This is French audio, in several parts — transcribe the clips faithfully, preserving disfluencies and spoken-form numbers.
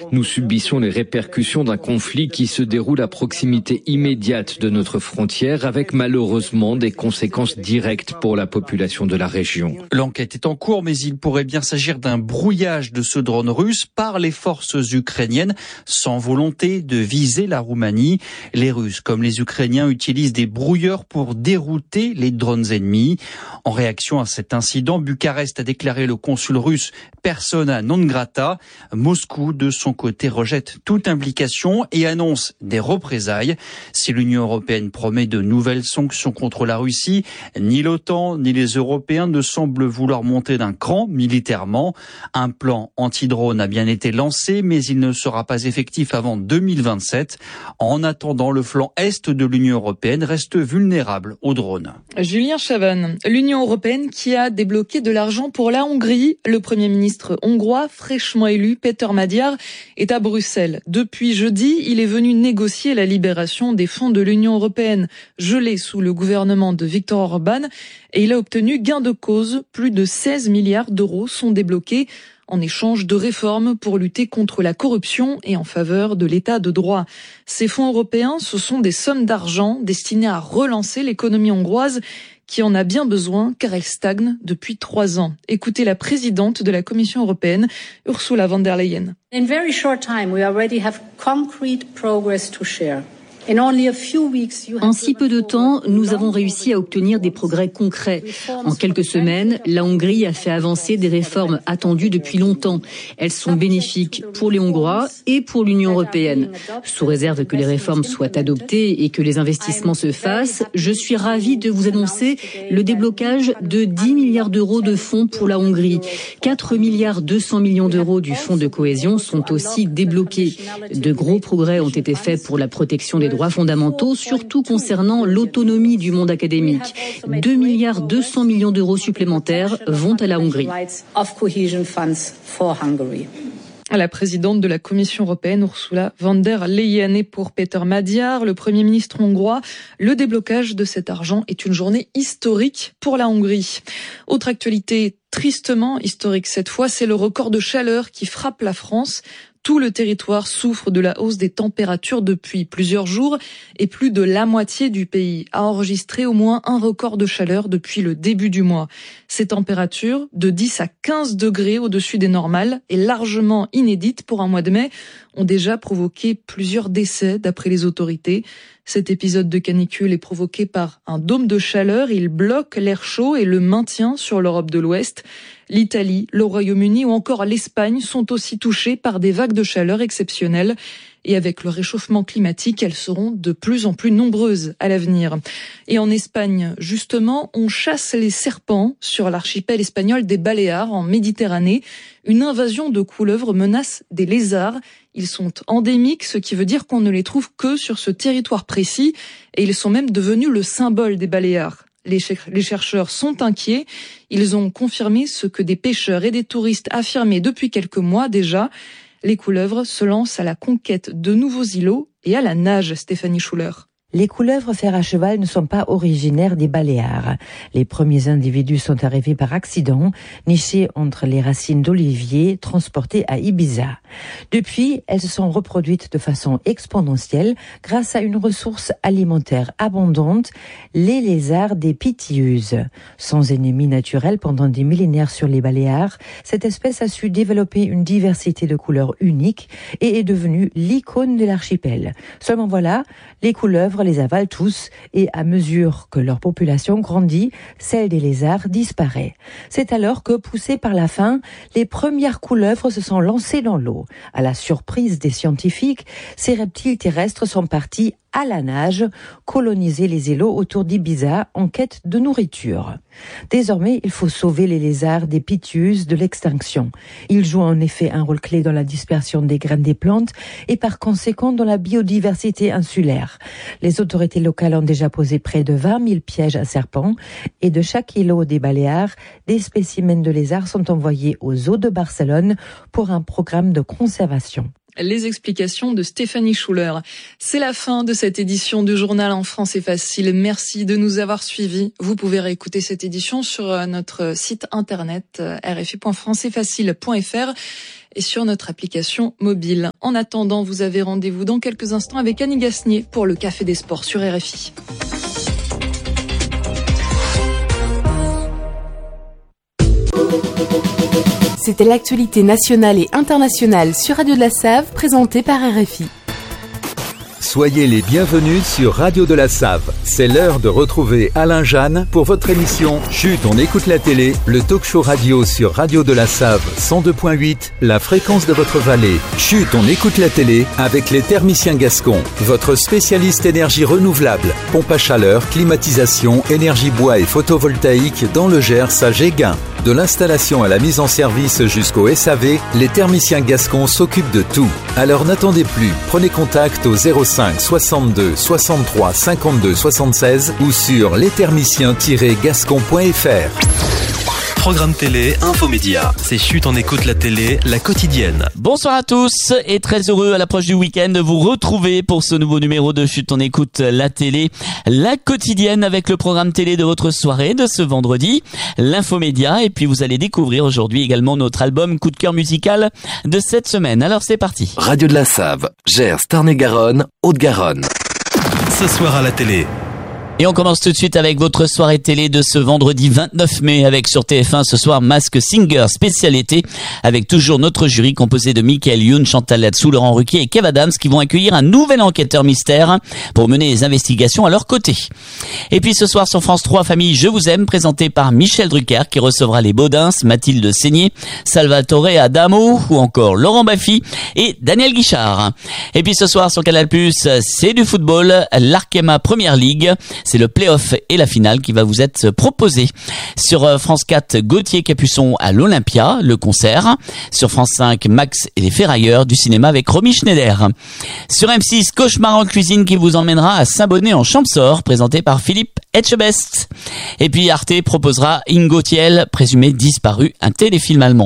Nous subissons les répercussions d'un conflit qui se déroule à proximité immédiate de notre frontière, avec malheureusement des conséquences directes pour la population de la région. L'enquête est en cours, mais il pourrait bien s'agir d'un brouillage de ce drone russe par les forces ukrainiennes, sans volonté de viser la Roumanie. Les Russes, comme les Ukrainiens, utilisent des brouilleurs pour dérouter les drones ennemis. En réaction à cet incident, Bucarest a déclaré le consul russe persona non grata. Moscou, de son côté, rejette toute implication et annonce des représailles. Si l'Union européenne promet de nouvelles sanctions contre la Russie, ni l'OTAN ni les Européens ne semblent vouloir monter d'un cran militairement. Un plan anti-drone a bien été lancé, mais il ne sera pas effectif avant deux mille vingt-sept. En attendant, le flanc est de l'Union européenne reste vulnérable aux drones. Julien Chavannes, l'Union européenne qui a débloqué de l'argent pour la Hongrie. Le Premier ministre hongrois, fraîchement élu, Péter Magyar, est à Bruxelles. Depuis jeudi, il est venu négocier la libération des fonds de l'Union européenne gelés sous le gouvernement de Viktor Orban et il a obtenu gain de cause. Plus de seize milliards d'euros sont débloqués en échange de réformes pour lutter contre la corruption et en faveur de l'état de droit. Ces fonds européens, ce sont des sommes d'argent destinées à relancer l'économie hongroise qui en a bien besoin car elle stagne depuis trois ans. Écoutez la présidente de la Commission européenne, Ursula von der Leyen. In very short time, we already have concrete progress to share. En si peu de temps, nous avons réussi à obtenir des progrès concrets. En quelques semaines, la Hongrie a fait avancer des réformes attendues depuis longtemps. Elles sont bénéfiques pour les Hongrois et pour l'Union européenne. Sous réserve que les réformes soient adoptées et que les investissements se fassent, je suis ravie de vous annoncer le déblocage de dix milliards d'euros de fonds pour la Hongrie. quatre milliards deux cents millions d'euros du fonds de cohésion sont aussi débloqués. De gros progrès ont été faits pour la protection des droits fondamentaux, surtout concernant l'autonomie du monde académique. deux milliards deux cents millions d'euros supplémentaires vont à la Hongrie. La présidente de la Commission européenne, Ursula von der Leyen, et pour Péter Magyar, le Premier ministre hongrois, le déblocage de cet argent est une journée historique pour la Hongrie. Autre actualité tristement historique cette fois, c'est le record de chaleur qui frappe la France. Tout le territoire souffre de la hausse des températures depuis plusieurs jours et plus de la moitié du pays a enregistré au moins un record de chaleur depuis le début du mois. Ces températures, de dix à quinze degrés au-dessus des normales et largement inédites pour un mois de mai, ont déjà provoqué plusieurs décès d'après les autorités. Cet épisode de canicule est provoqué par un dôme de chaleur. Il bloque l'air chaud et le maintient sur l'Europe de l'Ouest. L'Italie, le Royaume-Uni ou encore l'Espagne sont aussi touchés par des vagues de chaleur exceptionnelles. Et avec le réchauffement climatique, elles seront de plus en plus nombreuses à l'avenir. Et en Espagne, justement, on chasse les serpents sur l'archipel espagnol des Baléares en Méditerranée. Une invasion de couleuvres menace des lézards. Ils sont endémiques, ce qui veut dire qu'on ne les trouve que sur ce territoire précis. Et ils sont même devenus le symbole des Baléares. Les, ch- les chercheurs sont inquiets. Ils ont confirmé ce que des pêcheurs et des touristes affirmaient depuis quelques mois déjà. Les couleuvres se lancent à la conquête de nouveaux îlots et à la nage, Stéphanie Schuller. Les couleuvres fer à cheval ne sont pas originaires des Baléares. Les premiers individus sont arrivés par accident, nichés entre les racines d'olivier, transportés à Ibiza. Depuis, elles se sont reproduites de façon exponentielle grâce à une ressource alimentaire abondante, les lézards des Pithieuses. Sans ennemi naturel pendant des millénaires sur les Baléares, cette espèce a su développer une diversité de couleurs uniques et est devenue l'icône de l'archipel. Seulement voilà, les couleuvres les avalent tous et à mesure que leur population grandit, celle des lézards disparaît. C'est alors que, poussées par la faim, les premières couleuvres se sont lancées dans l'eau. À la surprise des scientifiques, ces reptiles terrestres sont partis à la nage, coloniser les îlots autour d'Ibiza en quête de nourriture. Désormais, il faut sauver les lézards des Pithieuses de l'extinction. Ils jouent en effet un rôle clé dans la dispersion des graines des plantes et par conséquent dans la biodiversité insulaire. Les autorités locales ont déjà posé près de vingt mille pièges à serpents et de chaque îlot des Baléares, des spécimens de lézards sont envoyés aux eaux de Barcelone pour un programme de conservation. Les explications de Stéphanie Schuller. C'est la fin de cette édition du journal En français facile. Merci de nous avoir suivis. Vous pouvez réécouter cette édition sur notre site internet r f i point français facile point f r et sur notre application mobile. En attendant, vous avez rendez-vous dans quelques instants avec Annie Gasnier pour le Café des Sports sur R F I. C'était l'actualité nationale et internationale sur Radio de la Save, présentée par R F I. Soyez les bienvenus sur Radio de la Save. C'est l'heure de retrouver Alain Jeanne pour votre émission Chut, on écoute la télé, le talk show radio sur Radio de la Save cent deux point huit, la fréquence de votre vallée. Chut, on écoute la télé avec les thermiciens gascons, votre spécialiste énergie renouvelable, pompe à chaleur, climatisation, énergie bois et photovoltaïque dans le Gers à Géguin. De l'installation à la mise en service jusqu'au S A V, les thermiciens gascons s'occupent de tout. Alors n'attendez plus, prenez contact au zéro cinq soixante-deux soixante-trois cinquante-deux soixante-seize ou sur les thermiciens tiret gascon point f r. Programme télé, infomédia. C'est Chut, on écoute la télé, la quotidienne. Bonsoir à tous et très heureux à l'approche du week-end de vous retrouver pour ce nouveau numéro de Chut, on écoute la télé, la quotidienne avec le programme télé de votre soirée de ce vendredi, l'infomédia, et puis vous allez découvrir aujourd'hui également notre album coup de cœur musical de cette semaine. Alors c'est parti. Radio de la Save, Gers, Tarn-et-Garonne, Haute-Garonne. Ce soir à la télé. Et on commence tout de suite avec votre soirée télé de ce vendredi vingt-neuf mai avec sur T F un ce soir Mask Singer spécialité avec toujours notre jury composé de Michael Youn, Chantal Latsou, Laurent Ruquier et Kev Adams qui vont accueillir un nouvel enquêteur mystère pour mener les investigations à leur côté. Et puis ce soir sur France trois, Famille Je vous aime, présenté par Michel Drucker qui recevra les Baudins, Mathilde Seigné, Salvatore Adamo ou encore Laurent Baffy et Daniel Guichard. Et puis ce soir sur Canal plus, c'est du football, l'Arkema Première League. C'est le play-off et la finale qui va vous être proposé. Sur France quatre, Gauthier Capuçon à l'Olympia, le concert. Sur France cinq, Max et les Ferrailleurs du cinéma avec Romy Schneider. Sur M six, Cauchemar en cuisine qui vous emmènera à Saint-Bonnet en Champsaur, présenté par Philippe Etchebest. Et puis Arte proposera Ingo Thiel, présumé disparu, un téléfilm allemand.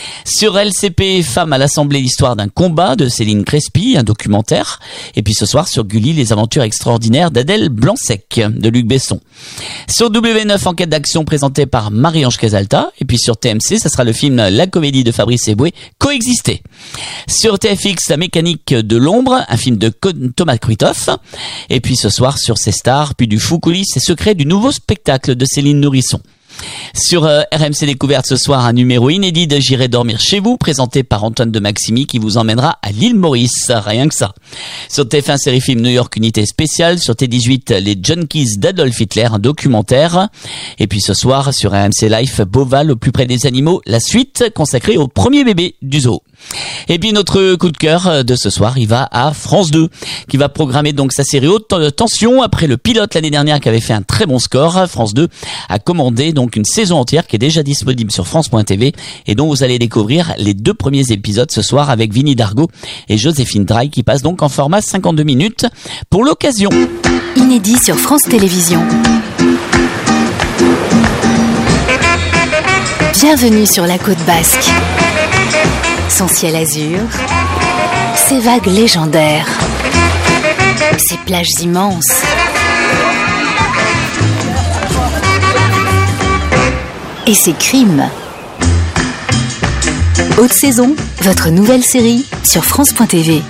Sur L C P, Femmes à l'Assemblée, l'histoire d'un combat de Céline Crespi, un documentaire. Et puis ce soir sur Gulli, les aventures extraordinaires d'Adèle Blanc-Sec de Luc Besson. Sur W neuf, enquête d'action présentée par Marie-Ange Casalta. Et puis sur T M C, ça sera le film La comédie de Fabrice Eboué, Coexister. Sur T F X, La mécanique de l'ombre, un film de Thomas Kruithoff. Et puis ce soir sur C Stars, puis du Fou coulisses et secrets du nouveau spectacle de Céline Nourrisson. Sur euh, R M C Découverte ce soir, un numéro inédit de J'irai dormir chez vous, présenté par Antoine de Maximi, qui vous emmènera à l'île Maurice, rien que ça. Sur T F un, série film New York, unité spéciale. Sur T dix-huit, Les Junkies d'Adolf Hitler, un documentaire. Et puis ce soir, sur R M C Life, Beauval, au plus près des animaux, la suite consacrée au premier bébé du zoo. Et puis notre coup de cœur de ce soir, il va à France deux, qui va programmer donc sa série Haute Tension après le pilote l'année dernière qui avait fait un très bon score. France deux a commandé donc une saison entière qui est déjà disponible sur France point T V et dont vous allez découvrir les deux premiers épisodes ce soir avec Vinnie Dargaud et Joséphine Draille qui passe donc en format cinquante-deux minutes pour l'occasion. Inédit sur France Télévisions. Bienvenue sur la côte basque. Son ciel azur, ses vagues légendaires, ses plages immenses. Et ses crimes. Haute saison, votre nouvelle série sur France point T V.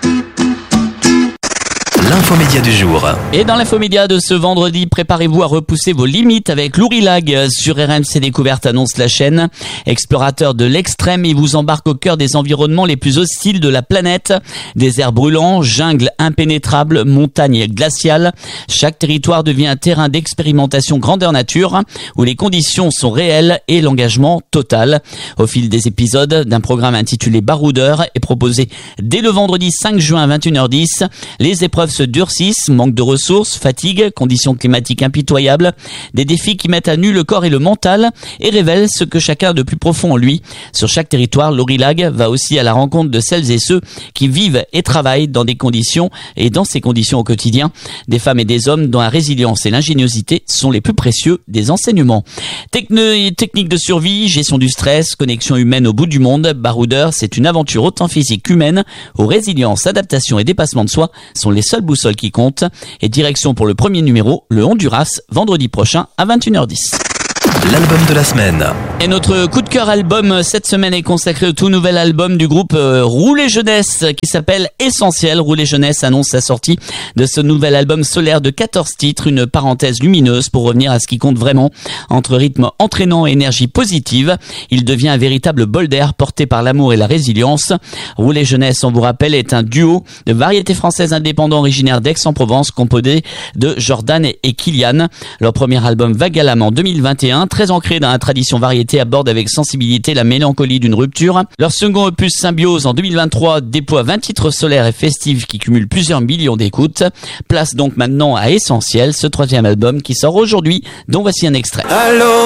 L'infomédia du jour. Et dans l'infomédia de ce vendredi, préparez-vous à repousser vos limites avec Lourilag sur R M C Découverte, annonce la chaîne. Explorateur de l'extrême, il vous embarque au cœur des environnements les plus hostiles de la planète. Déserts brûlants, jungles impénétrables, montagnes glaciales. Chaque territoire devient un terrain d'expérimentation grandeur nature où les conditions sont réelles et l'engagement total. Au fil des épisodes d'un programme intitulé Baroudeur est proposé dès le vendredi cinq juin à vingt et une heures dix. Les épreuves se durcissent, manque de ressources, fatigue, conditions climatiques impitoyables, des défis qui mettent à nu le corps et le mental et révèlent ce que chacun a de plus profond en lui. Sur chaque territoire, l'Orilag va aussi à la rencontre de celles et ceux qui vivent et travaillent dans des conditions et dans ces conditions au quotidien, des femmes et des hommes dont la résilience et l'ingéniosité sont les plus précieux des enseignements. Techne- technique de survie, gestion du stress, connexion humaine au bout du monde, Baroudeur, c'est une aventure autant physique qu'humaine, où résilience, adaptation et dépassement de soi sont les seules boussoles qui comptent. Et direction pour le premier numéro, le Honduras, vendredi prochain à vingt et une heures dix. L'album de la semaine. Et notre coup de cœur album cette semaine est consacré au tout nouvel album du groupe euh, Roulet Jeunesse qui s'appelle Essentiel. Roulet Jeunesse annonce la sortie de ce nouvel album solaire de quatorze titres, une parenthèse lumineuse pour revenir à ce qui compte vraiment. Entre rythme entraînant et énergie positive, il devient un véritable bol d'air porté par l'amour et la résilience. Roulet Jeunesse, on vous rappelle, est un duo de variétés françaises indépendants originaires d'Aix-en-Provence composé de Jordan et Kylian. Leur premier album Vague à l'âme en deux mille vingt et un, très ancré dans la tradition variété, aborde avec sensibilité la mélancolie d'une rupture. Leur second opus Symbiose en deux mille vingt-trois déploie vingt titres solaires et festifs qui cumulent plusieurs millions d'écoutes. Place donc maintenant à Essentiel, ce troisième album qui sort aujourd'hui, dont voici un extrait. Allô